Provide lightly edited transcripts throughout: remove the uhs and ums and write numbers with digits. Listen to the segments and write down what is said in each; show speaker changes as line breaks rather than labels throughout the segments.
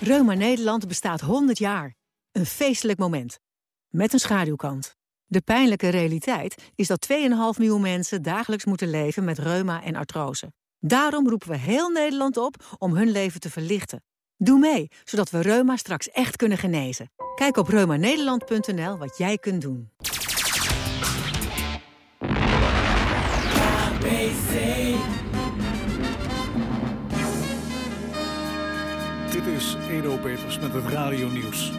Reuma Nederland bestaat 100 jaar. Een feestelijk moment. Met een schaduwkant. De pijnlijke realiteit is dat 2,5 miljoen mensen dagelijks moeten leven met reuma en artrose. Daarom roepen we heel Nederland op om hun leven te verlichten. Doe mee, zodat we reuma straks echt kunnen genezen. Kijk op reumanederland.nl wat jij kunt doen.
Dit is Edo Peters met het radionieuws.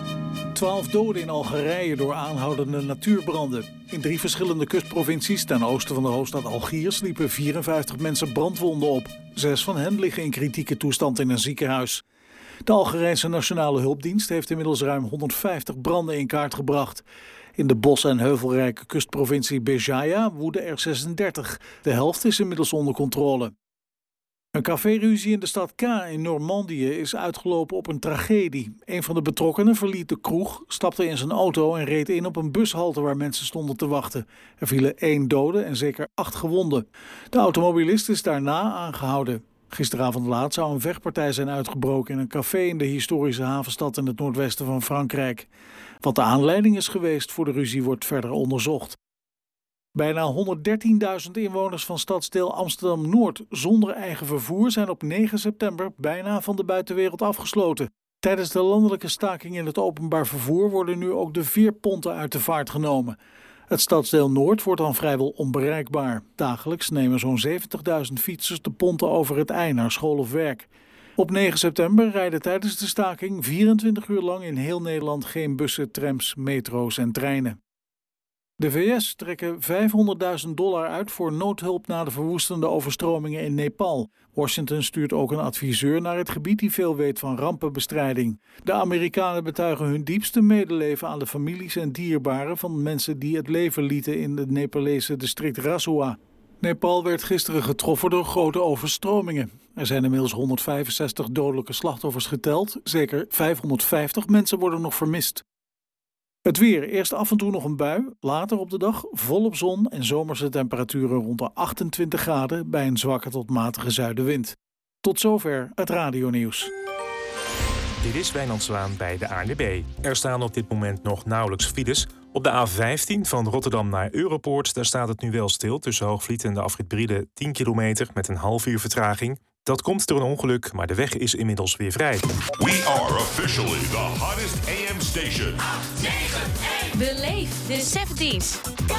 12 doden in Algerije door aanhoudende natuurbranden. In 3 verschillende kustprovincies ten oosten van de hoofdstad Algiers liepen 54 mensen brandwonden op. 6 van hen liggen in kritieke toestand in een ziekenhuis. De Algerijnse Nationale Hulpdienst heeft inmiddels ruim 150 branden in kaart gebracht. In de bos- en heuvelrijke kustprovincie Béjaïa woeden er 36. De helft is inmiddels onder controle. Een caféruzie in de stad Caen in Normandië is uitgelopen op een tragedie. Een van de betrokkenen verliet de kroeg, stapte in zijn auto en reed in op een bushalte waar mensen stonden te wachten. Er vielen 1 dode en zeker 8 gewonden. De automobilist is daarna aangehouden. Gisteravond laat zou een vechtpartij zijn uitgebroken in een café in de historische havenstad in het noordwesten van Frankrijk. Wat de aanleiding is geweest voor de ruzie wordt verder onderzocht. Bijna 113.000 inwoners van stadsdeel Amsterdam-Noord zonder eigen vervoer zijn op 9 september bijna van de buitenwereld afgesloten. Tijdens de landelijke staking in het openbaar vervoer worden nu ook de veerponten uit de vaart genomen. Het stadsdeel Noord wordt dan vrijwel onbereikbaar. Dagelijks nemen zo'n 70.000 fietsers de ponten over het IJ naar school of werk. Op 9 september rijden tijdens de staking 24 uur lang in heel Nederland geen bussen, trams, metro's en treinen. De VS trekken $500.000 uit voor noodhulp na de verwoestende overstromingen in Nepal. Washington stuurt ook een adviseur naar het gebied die veel weet van rampenbestrijding. De Amerikanen betuigen hun diepste medeleven aan de families en dierbaren van mensen die het leven lieten in het Nepalese district Rasua. Nepal werd gisteren getroffen door grote overstromingen. Er zijn inmiddels 165 dodelijke slachtoffers geteld. Zeker 550 mensen worden nog vermist. Het weer. Eerst af en toe nog een bui. Later op de dag volop zon en zomerse temperaturen rond de 28 graden bij een zwakke tot matige zuidenwind. Tot zover het radionieuws.
Dit is Wijnand Zwaan bij de ANWB. Er staan op dit moment nog nauwelijks files. Op de A15 van Rotterdam naar Europoort, daar staat het nu wel stil. Tussen Hoogvliet en de afrit Brielle 10 kilometer met een half uur vertraging. Dat komt door een ongeluk, maar de weg is inmiddels weer vrij.
We are officially the hottest AM station.
Beleef de 70s.